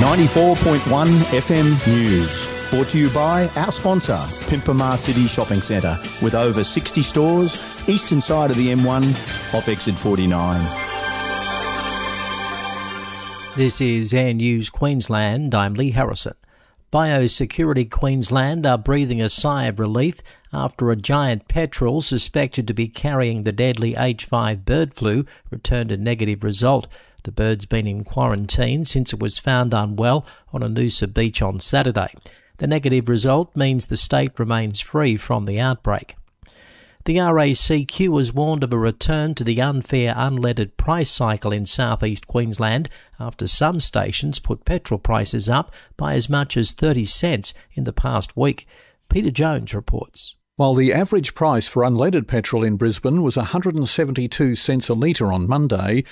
94.1 FM News. Brought to you by our sponsor, Pimpamar City Shopping Centre, with over 60 stores, eastern side of the M1, off exit 49. This is Air News Queensland. I'm Lee Harrison. Biosecurity Queensland are breathing a sigh of relief after a giant petrel suspected to be carrying the deadly H5 bird flu returned a negative result. The bird's been in quarantine since it was found unwell on a Noosa beach on Saturday. The negative result means the state remains free from the outbreak. The RACQ has warned of a return to the unfair unleaded price cycle in southeast Queensland after some stations put petrol prices up by as much as 30 cents in the past week. Peter Jones reports. While the average price for unleaded petrol in Brisbane was 172 cents a litre on Monday,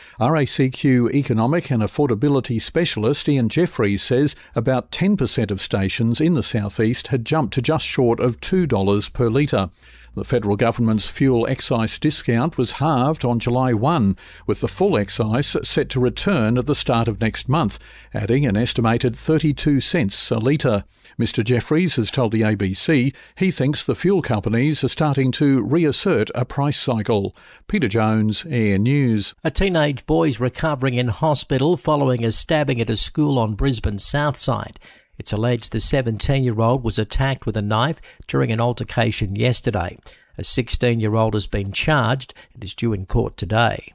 RACQ economic and affordability specialist Ian Jeffries says about 10% of stations in the southeast had jumped to just short of $2 per litre. The federal government's fuel excise discount was halved on July 1, with the full excise set to return at the start of next month, adding an estimated 32 cents a litre. Mr Jeffries has told the ABC he thinks the fuel companies are starting to reassert a price cycle. Peter Jones, Air News. A teenage boy is recovering in hospital following a stabbing at a school on Brisbane's south side. It's alleged the 17-year-old was attacked with a knife during an altercation yesterday. A 16-year-old has been charged and is due in court today.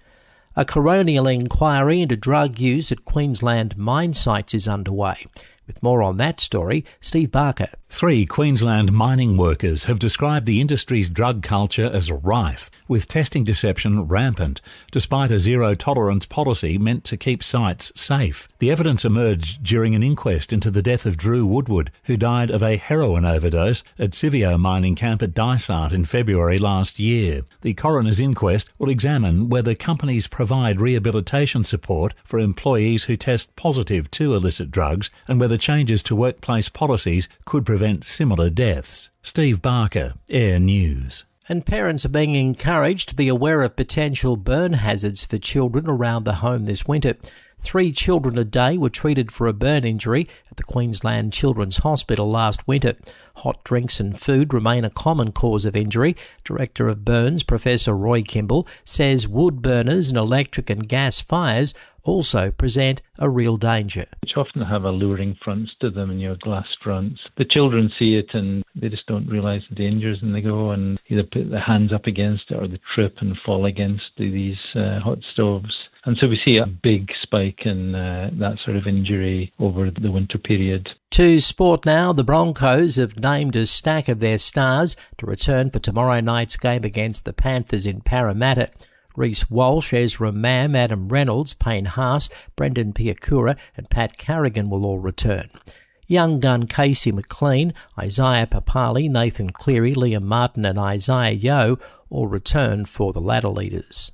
A coronial inquiry into drug use at Queensland mine sites is underway. With more on that story, Steve Barker. 3 Queensland mining workers have described the industry's drug culture as rife, with testing deception rampant, despite a zero-tolerance policy meant to keep sites safe. The evidence emerged during an inquest into the death of Drew Woodward, who died of a heroin overdose at Civio mining camp at Dysart in February last year. The coroner's inquest will examine whether companies provide rehabilitation support for employees who test positive to illicit drugs and whether changes to workplace policies could prevent similar deaths. Steve Barker, Air News. And parents are being encouraged to be aware of potential burn hazards for children around the home this winter. 3 children a day were treated for a burn injury at the Queensland Children's Hospital last winter. Hot drinks and food remain a common cause of injury. Director of Burns, Professor Roy Kimball, says wood burners and electric and gas fires also present a real danger. Which often have alluring fronts to them, and your glass fronts. The children see it and they just don't realise the dangers, and they go and either put their hands up against it or they trip and fall against these hot stoves. And so we see a big spike in that sort of injury over the winter period. To sport now, the Broncos have named a stack of their stars to return for tomorrow night's game against the Panthers in Parramatta. Reece Walsh, Ezra Mam, Adam Reynolds, Payne Haas, Brendan Piakura and Pat Carrigan will all return. Young gun Casey McLean, Isaiah Papali, Nathan Cleary, Liam Martin and Isaiah Yeo all return for the ladder leaders.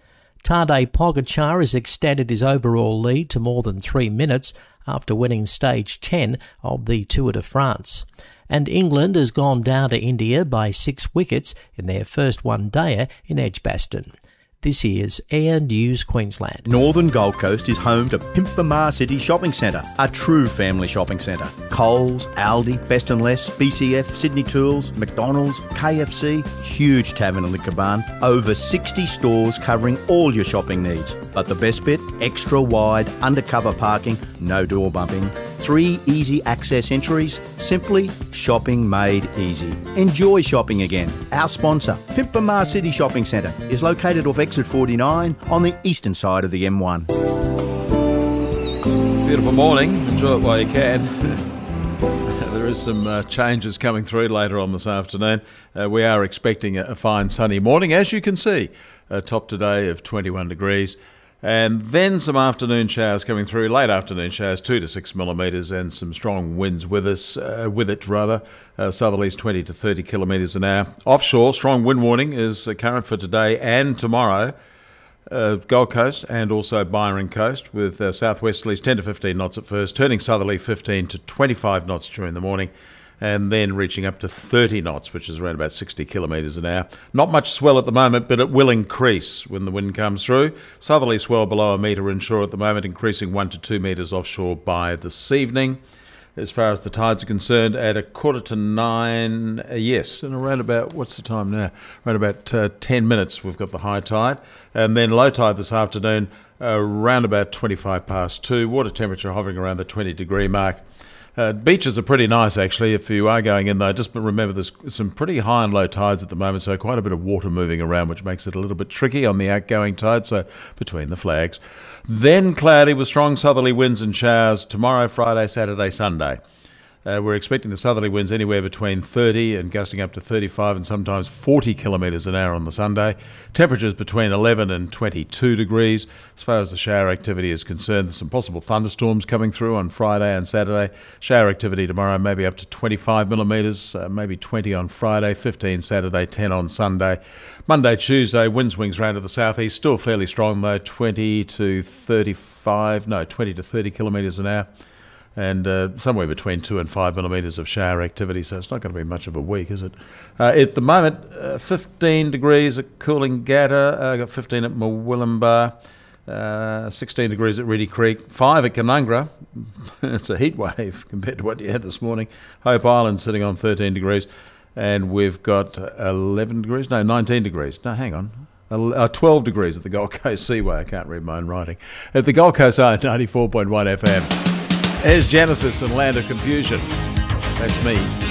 Tadej Pogačar has extended his overall lead to more than 3 minutes after winning stage 10 of the Tour de France. And England has gone down to India by 6 wickets in their first one-dayer in Edgbaston. This is Air News Queensland. Northern Gold Coast is home to Pimpamar City Shopping Centre, a true family shopping centre. Coles, Aldi, Best & Less, BCF, Sydney Tools, McDonald's, KFC, huge tavern and liquor barn, over 60 stores covering all your shopping needs. But the best bit, extra wide, undercover parking, no door bumping, 3 easy access entries, simply shopping made easy. Enjoy shopping again. Our sponsor, Pimpamar City Shopping Centre, is located off exit 49 on the eastern side of the M1. Beautiful morning. Enjoy it while you can. There is some changes coming through later on this afternoon. We are expecting a fine sunny morning, as you can see. Top today of 21 degrees. And then some afternoon showers coming through, late afternoon showers, 2 to 6 millimetres, and some strong winds with it. Southerlies 20 to 30 kilometres an hour. Offshore, strong wind warning is current for today and tomorrow. Gold Coast and also Byron Coast, with southwesterlies 10 to 15 knots at first, turning southerly 15 to 25 knots during the morning. and then reaching up to 30 knots, which is around about 60 kilometres an hour. Not much swell at the moment, but it will increase when the wind comes through. Southerly swell below a metre inshore at the moment, increasing 1 to 2 metres offshore by this evening. As far as the tides are concerned, at 8:45, yes, and around about, what's the time now? Around about 10 minutes we've got the high tide. And then low tide this afternoon, around about 2:25. Water temperature hovering around the 20-degree mark. Beaches are pretty nice, actually, if you are going in, though. Just remember there's some pretty high and low tides at the moment, so quite a bit of water moving around, which makes it a little bit tricky on the outgoing tide, so between the flags. Then cloudy with strong southerly winds and showers tomorrow, Friday, Saturday, Sunday. We're expecting the southerly winds anywhere between 30 and gusting up to 35 and sometimes 40 kilometres an hour on the Sunday. Temperatures between 11 and 22 degrees. As far as the shower activity is concerned, there's some possible thunderstorms coming through on Friday and Saturday. Shower activity tomorrow maybe up to 25 millimetres, maybe 20 on Friday, 15 Saturday, 10 on Sunday. Monday, Tuesday, wind swings round to the southeast, still fairly strong though, 20 to 30 kilometres an hour. And somewhere between 2 and 5 millimetres of shower activity, so it's not going to be much of a week, is it? At the moment, 15 degrees at Coolangatta, I got 15 at Murwillumbah, 16 degrees at Reedy Creek, 5 at Canungra. It's a heat wave compared to what you had this morning. Hope Island sitting on 13 degrees, and we've got 19 degrees. No, hang on. 12 degrees at the Gold Coast Seaway. I can't read my own writing. At the Gold Coast Island, 94.1 FM. Here's Genesis and Land of Confusion. That's me.